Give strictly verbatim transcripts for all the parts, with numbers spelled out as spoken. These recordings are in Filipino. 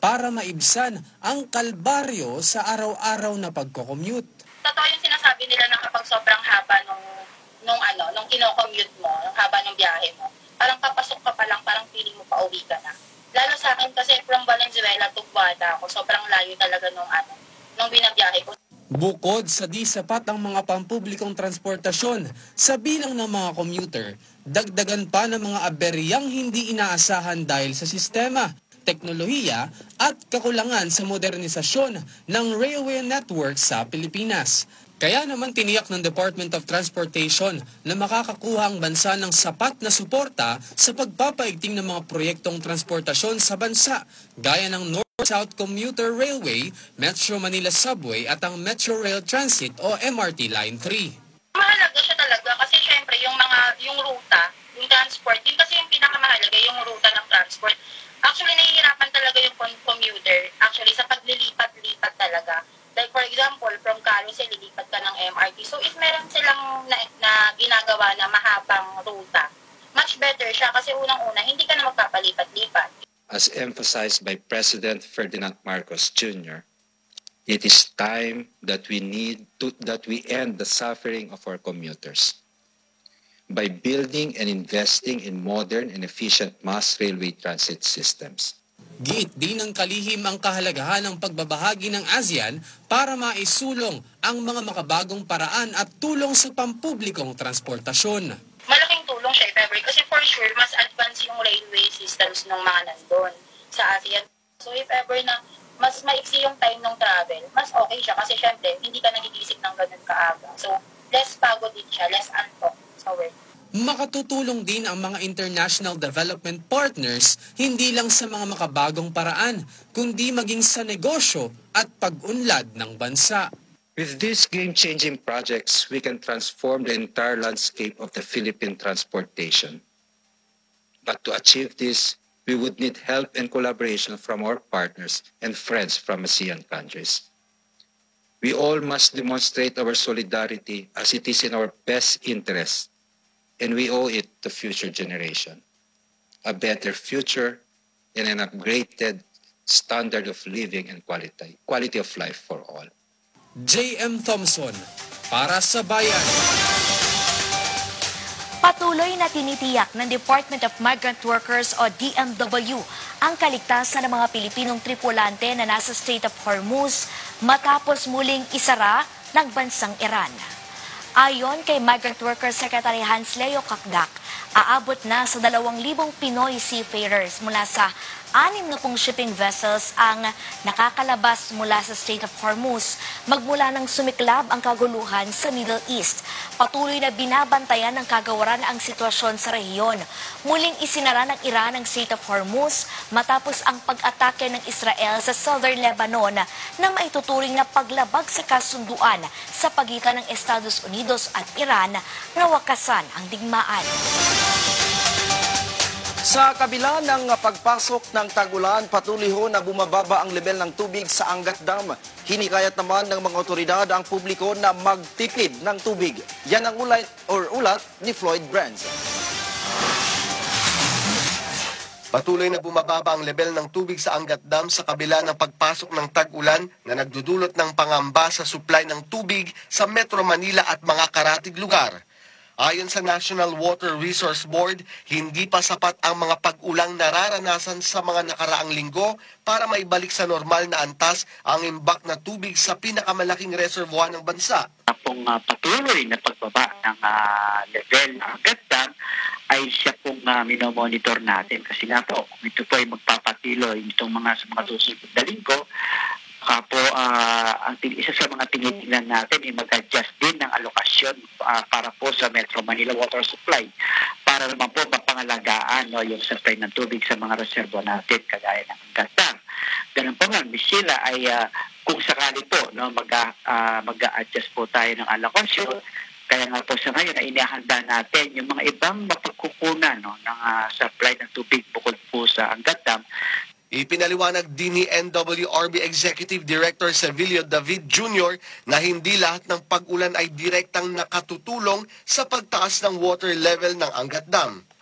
para maibsan ang kalbaryo sa araw-araw na pagko-commute. Totoo yung sinasabi nila na kapag sobrang haba nung, nung ano, nung kino-commute mo, nung haba ng biyahe mo, parang papasok ka pa lang, parang feeling mo pa uwi ka na. Lalo sa akin kasi from Valenzuela to Guada ako, sobrang layo talaga nung ano, nung binabiyahe ko. Bukod sa di sapat ang mga pampublikong transportasyon sa bilang ng mga commuter, dagdagan pa ng mga aberyang hindi inaasahan dahil sa sistema, teknolohiya at kakulangan sa modernisasyon ng railway network sa Pilipinas. Kaya naman tiniyak ng Department of Transportation na makakakuha ang bansa ng sapat na suporta sa pagpapaigting ng mga proyektong transportasyon sa bansa, gaya ng North-South Commuter Railway, Metro Manila Subway at ang Metro Rail Transit o M R T Line three. Mahalaga siya talaga kasi syempre yung mga yung ruta, yung transport, yun kasi yung pinakamahalaga, yung ruta ng transport. Actually, nahihirapan talaga yung commuter actually sa paglilipat-lipat talaga. Like for example, from Carusel, lilipat ka ng M R T. So if meron silang na, na ginagawa na mahabang ruta, much better siya kasi unang-una, hindi ka na magpapalipat-lipat. As emphasized by President Ferdinand Marcos Junior, it is time that we need to, that we end the suffering of our commuters by building and investing in modern and efficient mass railway transit systems. Giit din ng kalihim ang kahalagahan ng pagbabahagi ng ASEAN para maisulong ang mga makabagong paraan at tulong sa pampublikong transportasyon. Malaking tulong siya, if ever, kasi for sure, mas advanced yung railway systems ng mga nandun sa ASEAN. So if ever na mas maiksi yung time ng travel, mas okay siya kasi syempre, hindi ka nagigisip ng ganun kaaga. So less pagod din siya, less antok sa work. Makatutulong din ang mga international development partners hindi lang sa mga makabagong paraan, kundi maging sa negosyo at pag-unlad ng bansa. With these game-changing projects, we can transform the entire landscape of the Philippine transportation. But to achieve this, we would need help and collaboration from our partners and friends from ASEAN countries. We all must demonstrate our solidarity as it is in our best interest, and we owe it to future generation. A better future and an upgraded standard of living and quality, quality of life for all. J M Thompson, para sa Bayan. Patuloy na tinitiyak ng Department of Migrant Workers o D M W ang kaligtasan ng mga Pilipinong tripulante na nasa Strait of Hormuz matapos muling isara ng bansang Iran. Ayon kay Migrant Workers Secretary Hans Leo Kakdak, aabot na sa dalawang libong Pinoy seafarers mula sa anim na pong shipping vessels ang nakakalabas mula sa Strait of Hormuz magmula nang sumiklab ang kaguluhan sa Middle East. Patuloy na binabantayan ng kagawaran ang sitwasyon sa rehiyon. Muling isinara ng Iran ang Strait of Hormuz matapos ang pag-atake ng Israel sa Southern Lebanon na maituturing na paglabag sa kasunduan sa pagitan ng Estados Unidos at Iran na wakasan ang digmaan. Sa kabila ng pagpasok ng tag-ulan, patuloy ho na bumababa ang level ng tubig sa Angat Dam. Hinikayat naman ng mga otoridad ang publiko na magtipid ng tubig. Yan ang ulat or ulat ni Floyd Brands. Patuloy na bumababa ang level ng tubig sa Angat Dam sa kabila ng pagpasok ng tag-ulan na nagdudulot ng pangamba sa supply ng tubig sa Metro Manila at mga karatig lugar. Ayon sa National Water Resource Board, hindi pa sapat ang mga pag-ulang nararanasan sa mga nakaraang linggo para maibalik sa normal na antas ang imbak na tubig sa pinakamalaking reservoir ng bansa. Pong uh, patuloy na pagbaba ng uh, level ng Angat Dam ay siya pong uh, minomonitor natin kasi nga po kung ito po ay magpapatuloy itong mga sa mga susunod na linggo. Kapo, uh, ang isa sa mga tinitingnan natin ay mag-adjust din ng alokasyon uh, para po sa Metro Manila Water Supply para naman po mapangalagaan no, yung supply ng tubig sa mga reservo natin kagaya ng Angat Dam. Ganun po nga, Miss Sheila, ay uh, kung sakali po no, mag, uh, mag-adjust po tayo ng alokasyon, kaya nga po sa ngayon ay inihanda natin yung mga ibang mapagkukunan no, ng uh, supply ng tubig bukod po sa Angat Dam. Ipinaliwanag din ni N W R B Executive Director Sevilio David Junior na hindi lahat ng pag-ulan ay direktang nakatutulong sa pagtaas ng water level ng Angat Dam.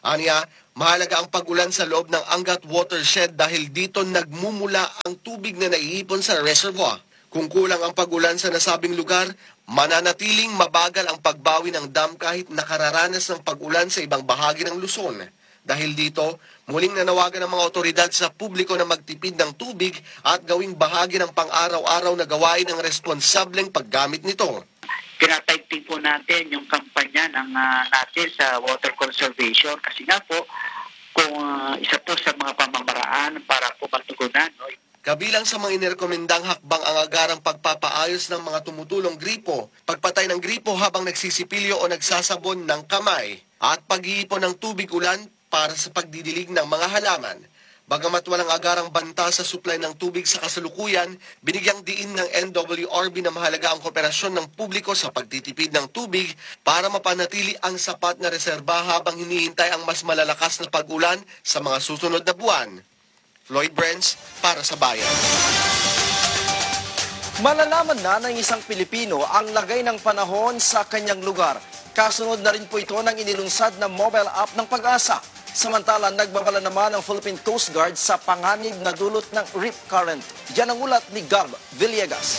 Aniya, mahalaga ang pag-ulan sa loob ng Angat Watershed dahil dito nagmumula ang tubig na naiipon sa reservoir. Kung kulang ang pag-ulan sa nasabing lugar, mananatiling mabagal ang pagbawi ng dam kahit nakararanas ng pag-ulan sa ibang bahagi ng Luzon. Dahil dito, muling nanawagan ng mga otoridad sa publiko na magtipid ng tubig at gawing bahagi ng pang-araw-araw na gawain ng responsableng paggamit nito. Tinataypin po natin yung kampanya ng uh, natin sa water conservation kasi nga po kung uh, isa po sa mga pamamaraan para po matugunan. No? Kabilang sa mga inirekomendang hakbang ang agarang pagpapaayos ng mga tumutulong gripo, pagpatay ng gripo habang nagsisipilyo o nagsasabon ng kamay, at pag-iipon ng tubig ulan para sa pagdidilig ng mga halaman. Bagamat walang agarang banta sa supply ng tubig sa kasalukuyan, binigyang diin ng N W R B na mahalaga ang kooperasyon ng publiko sa pagtitipid ng tubig para mapanatili ang sapat na reserba habang hinihintay ang mas malalakas na pag-ulan sa mga susunod na buwan. Floyd Brents para sa Bayan. Malalaman na ng isang Pilipino ang lagay ng panahon sa kanyang lugar. Kasunod na rin po ito ng inilunsad na mobile app ng Pag-asa. Samantala, nagbabala naman ang Philippine Coast Guard sa panganib na dulot ng rip current. Yan ang ulat ni Gab Villegas.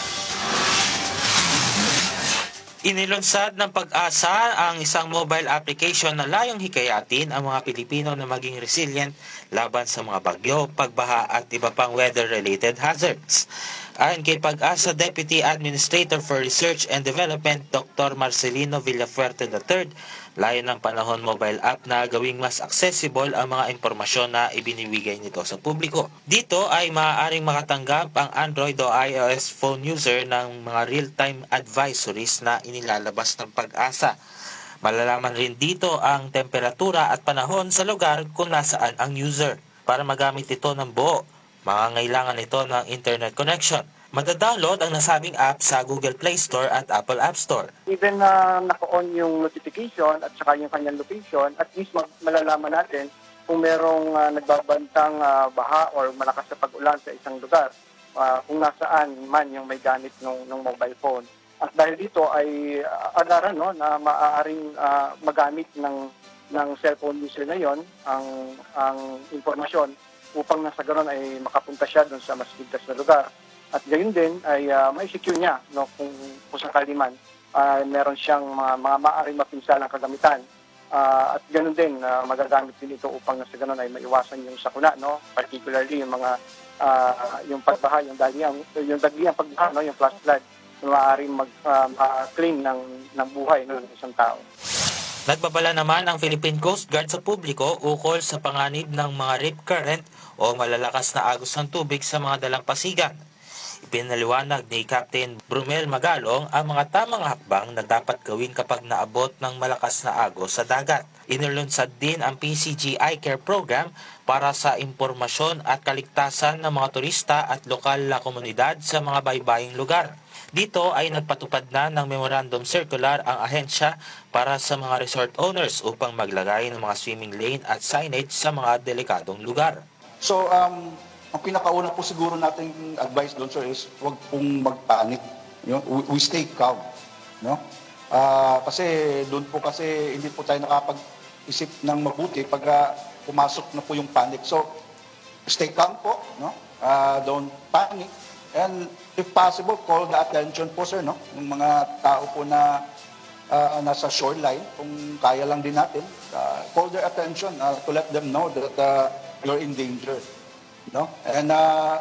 Inilunsad ng Pag-asa ang isang mobile application na layong hikayatin ang mga Pilipino na maging resilient laban sa mga bagyo, pagbaha at iba pang weather-related hazards. Ayon kay Pag-asa Deputy Administrator for Research and Development, Doctor Marcelino Villafuerte the third, layo ng panahon mobile app na gawing mas accessible ang mga impormasyon na ibinibigay nito sa publiko. Dito ay maaaring makatanggap ang Android o iOS phone user ng mga real-time advisories na inilalabas ng Pag-asa. Malalaman rin dito ang temperatura at panahon sa lugar kung nasaan ang user. Para magamit ito ng buo, mangangailangan ito ng internet connection. Madadownload ang nasabing app sa Google Play Store at Apple App Store. Even na uh, naka-on yung notification at saka yung kanyang location, at least mag- malalaman natin kung merong uh, nagbabantang uh, baha or malakas na pag-ulan sa isang lugar, uh, kung nasaan man yung may gamit ng, ng mobile phone. At dahil dito ay uh, agaran no, na maaaring uh, magamit ng, ng cellphone user na yon ang, ang informasyon upang nasa ganon ay makapunta siya dun sa mas ligtas na lugar. At gayon din ay uh, may secure niya no, kung, kung sakali man uh, meron siyang mga, mga maaaring mapinsalang kagamitan. Uh, at ganoon din uh, magagamit din ito upang nasa ganon ay maiwasan yung sakuna, no, particularly yung mga uh, yung pagbaha, yung dagliang yung dagliang pagbaha, no, yung flash flood na maaaring mag uh, ma-claim ng ng buhay no, ng isang tao. Nagbabala naman ang Philippine Coast Guard sa publiko ukol sa panganib ng mga rip current o malalakas na agos ng tubig sa mga dalampasigan. Ipinaliwanag ni Captain Brumel Magalong ang mga tamang hakbang na dapat gawin kapag naabot ng malakas na agos sa dagat. Inilunsad din ang P C G Eye Care Program para sa impormasyon at kaligtasan ng mga turista at lokal na komunidad sa mga baybaying lugar. Dito ay nagpatupad na ng Memorandum Circular ang ahensya para sa mga resort owners upang maglagay ng mga swimming lane at signage sa mga delikadong lugar. So, um, ang pinakauna po siguro nating advice doon, sir, is huwag pong magpanik. You know, we, we stay calm. No? Uh, kasi doon po kasi hindi po tayo nakapag-isip ng mabuti pag uh, pumasok na po yung panic. So, stay calm po. No? Uh, don't panic. And if possible, call the attention po, sir, no? Ng mga tao po na uh, nasa shoreline, kung kaya lang din natin, uh, call their attention uh, to let them know that uh, you're in danger. No? And uh,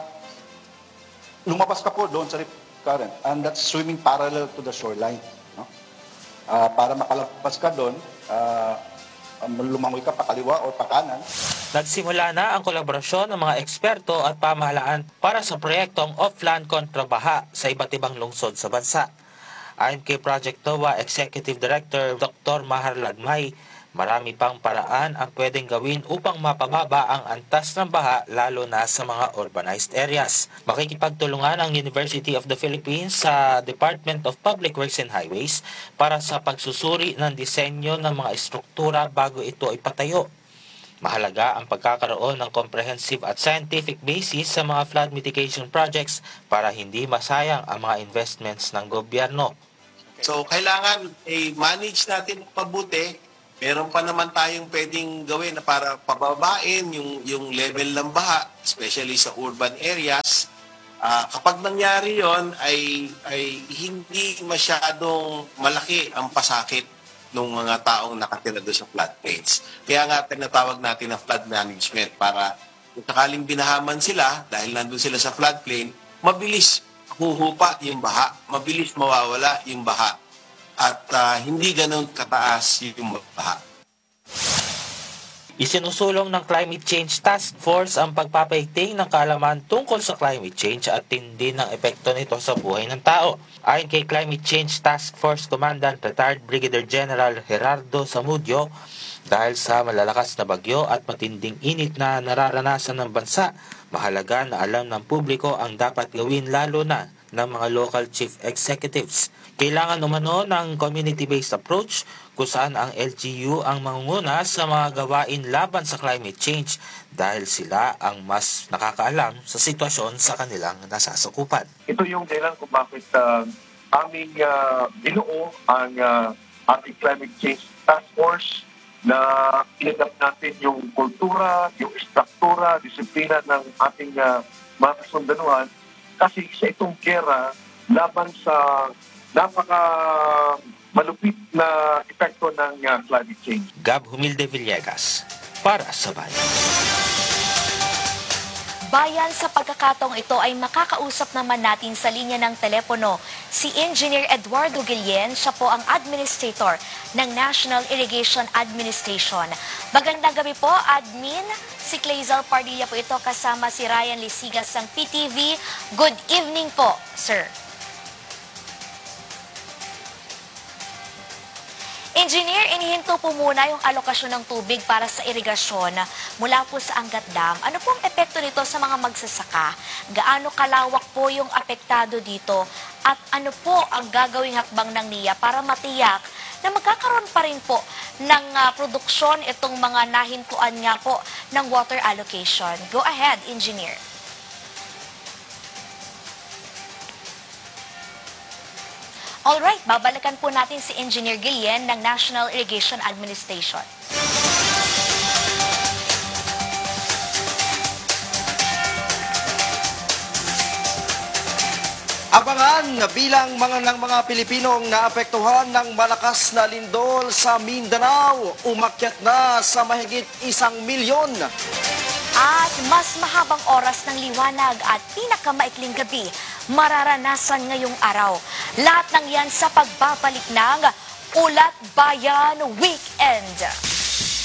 lumabas ka po doon sa rip current, and that's swimming parallel to the shoreline. No? Uh, para makalabas ka doon, uh, lumangoy ka pa kaliwa o pa kanan. Nagsimula na ang kolaborasyon ng mga eksperto at pamahalaan para sa proyektong off-land kontrabaha sa iba't ibang lungsod sa bansa. Ayon kay Project NOAA Executive Director Doctor Mahar Lagmay, marami pang paraan ang pwedeng gawin upang mapababa ang antas ng baha lalo na sa mga urbanized areas. Makikipagtulungan ang University of the Philippines sa Department of Public Works and Highways para sa pagsusuri ng disenyo ng mga estruktura bago ito ipatayo. Mahalaga ang pagkakaroon ng comprehensive at scientific basis sa mga flood mitigation projects para hindi masayang ang mga investments ng gobyerno. So kailangan i-manage natin pabuti meron pa naman tayong pwedeng gawin na para pababain yung, yung level ng baha, especially sa urban areas. Ah, kapag nangyari yon ay, ay hindi masyadong malaki ang pasakit ng mga taong nakatira doon sa floodplains. Kaya nga tinatawag natin na flood management para kung sakaling binahaman sila dahil nandun sila sa floodplain, mabilis huhupa yung baha, mabilis mawawala yung baha at ah, hindi ganun kataas yung baha. Isinusulong ng Climate Change Task Force ang pagpapaigting ng kaalaman tungkol sa climate change at tindi ng epekto nito sa buhay ng tao. Ayon kay Climate Change Task Force Commandant Retired Brigadier General Gerardo Zamudio, dahil sa malalakas na bagyo at matinding init na nararanasan ng bansa, mahalaga na alam ng publiko ang dapat gawin lalo na ng mga local chief executives. Kailangan umano ng community-based approach kung saan ang L G U ang mangunguna sa mga gawain laban sa climate change dahil sila ang mas nakakaalam sa sitwasyon sa kanilang nasasakupan. Ito yung dahilan kung bakit uh, aming uh, binuo ang uh, ating Climate Change Task Force na inadap natin yung kultura, yung struktura, disiplina ng ating uh, mga kasundanuhan kasi sa itong gera laban sa napaka malupit na epekto ng uh, climate change. Gab Humilde Villegas, para sa Bayan. Bayan, sa pagkakataong ito ay makakausap naman natin sa linya ng telepono si Engineer Eduardo Guillen. Siya po ang Administrator ng National Irrigation Administration. Magandang gabi po, Admin. Si Clazel Pardilla po ito kasama si Ryan Lisigas ng P T V. Good evening po, sir. Engineer, inihinto po muna yung alokasyon ng tubig para sa irigasyon mula po sa Angat Dam. Ano pong epekto nito sa mga magsasaka? Gaano kalawak po yung apektado dito? At ano po ang gagawing hakbang ng N I A para matiyak na magkakaroon pa rin po ng uh, produksyon itong mga nahintuan nga po ng water allocation? Go ahead, Engineer. Alright, babalikan po natin si Engineer Guillen ng National Irrigation Administration. Abangan bilang mga ng mga Pilipinong naapektuhan ng malakas na lindol sa Mindanao, umakyat na sa mahigit isang milyon. At mas mahabang oras ng liwanag at pinakamaikling gabi mararanasan ngayong araw. Lahat ng yan sa pagbabalik ng Ulat Bayan Weekend.